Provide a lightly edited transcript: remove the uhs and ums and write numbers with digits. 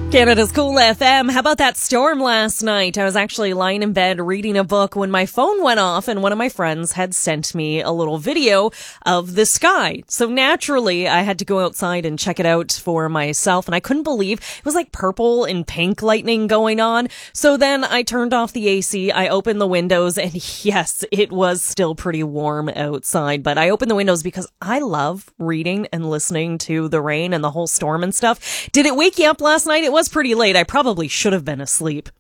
Canada's Cool FM. How about that storm last night? I was actually lying in bed reading a book when my phone went off and one of my friends had sent me a little video of the sky. So naturally, I had to go outside and check it out for myself, and I couldn't believe it was like purple and pink lightning going on. So then I turned off the AC, I opened the windows, and yes, it was still pretty warm outside, but I opened the windows because I love reading and listening to the rain and the whole storm and stuff. Did it wake you up last night? It was pretty late. I probably should have been asleep.